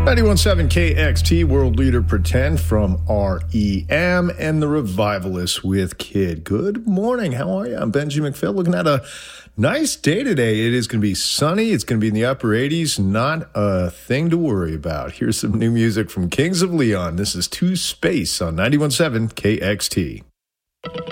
91.7 KXT, World Leader Pretend from REM and the Revivalists with Kid. Good morning. How are you? I'm Benji McPhail, looking at a nice day today. It is going to be sunny. It's going to be in the upper 80s. Not a thing to worry about. Here's some new music from Kings of Leon. This is To Space on 91.7 KXT.